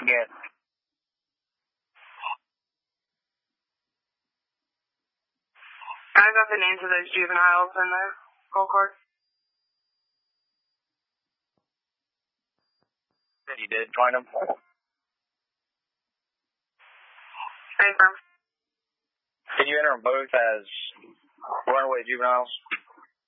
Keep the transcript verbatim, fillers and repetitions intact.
Yes. I got the names of those juveniles in the gold card. You did find them? Confirm. Can you enter them both as runaway juveniles?